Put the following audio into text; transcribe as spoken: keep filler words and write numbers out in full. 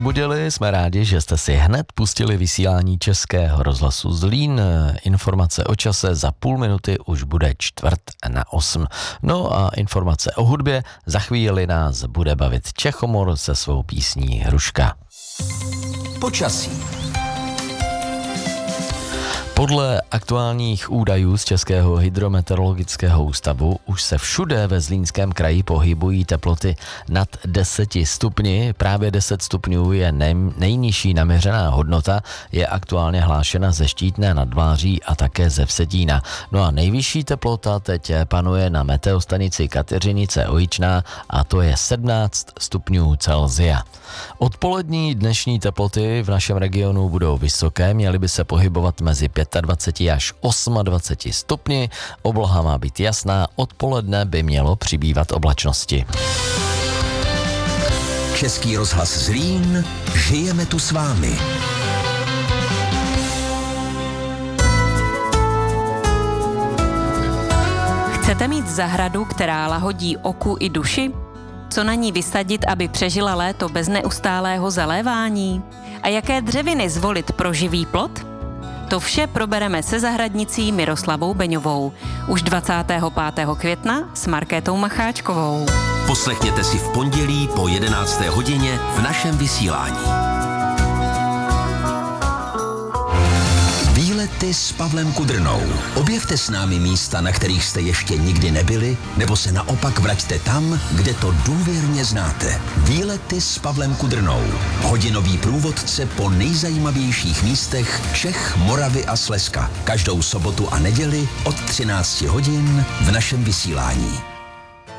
Budili, jsme rádi, že jste si hned pustili vysílání Českého rozhlasu Zlín. Informace o čase za půl minuty už bude čtvrt na osm. No a informace o hudbě za chvíli nás bude bavit Čechomor se svou písní Hruška. Počasí. Podle aktuálních údajů z Českého hydrometeorologického ústavu už se všude ve Zlínském kraji pohybují teploty nad deseti stupni. Právě deset stupňů je nej, nejnižší naměřená hodnota, je aktuálně hlášena ze Štítné nad Vláří a také ze Vsetína. No a nejvyšší teplota teď panuje na meteostanici Kateřinice Ojičná a to je sedmnáct stupňů Celsia. Odpolední dnešní teploty v našem regionu budou vysoké, měly by se pohybovat mezi dvacet pět až dvacet osm stupni, obloha má být jasná, odpoledne by mělo přibývat oblačnosti. Český rozhlas Zlín, žijeme tu s vámi. Chcete mít zahradu, která lahodí oku i duši? Co na ní vysadit, aby přežila léto bez neustálého zalévání? A jaké dřeviny zvolit pro živý plod? To vše probereme se zahradnicí Miroslavou Beňovou. Už dvacátého pátého května s Markétou Macháčkovou. Poslechněte si v pondělí po jedenácté hodině v našem vysílání. Výlety s Pavlem Kudrnou. Objevte s námi místa, na kterých jste ještě nikdy nebyli, nebo se naopak vraťte tam, kde to důvěrně znáte. Výlety s Pavlem Kudrnou. Hodinový průvodce po nejzajímavějších místech Čech, Moravy a Slezska. Každou sobotu a neděli od třinácti hodin v našem vysílání.